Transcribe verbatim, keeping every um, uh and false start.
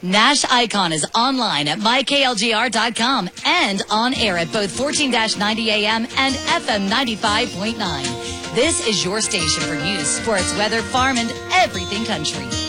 Nash Icon is online at my K L G R dot com and on air at both fourteen ninety A M and F M ninety-five point nine. This is your station for news, sports, weather, farm, and everything country.